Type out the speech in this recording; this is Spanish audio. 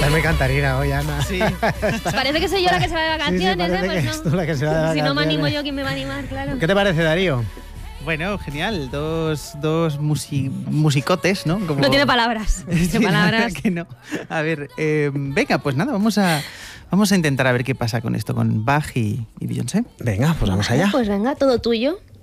Estás muy cantarina hoy, Ana. Sí. Parece que soy yo la que se va de vacaciones, parece pues que no. es tú la que se va de Si no me vacaciones. animo yo, ¿quién me va a animar? Claro. ¿Qué te parece, Darío? Bueno, genial. Dos musicotes, ¿no? Como... No tiene palabras. Sí, Tiene palabras. que no. A ver, venga, pues nada, vamos a intentar a ver qué pasa con esto, con Bach y Beyoncé. Venga, pues vamos allá. Pues venga, todo tuyo.